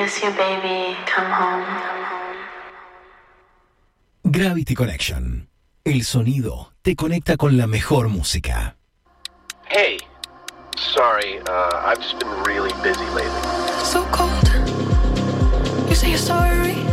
miss you, baby. Come home. Gravity Connection. El sonido te conecta con la mejor música. Hey, sorry, I've just been really busy lately. So cold. You say you're sorry.